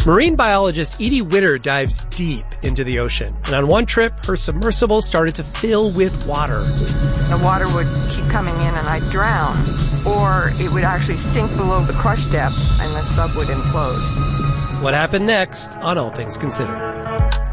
Marine biologist Edie Witter dives deep into the ocean. And on one trip, her submersible started to fill with water. The water would keep coming in and I'd drown. Or it would actually sink below the crush depth and the sub would implode. What happened next on All Things Considered?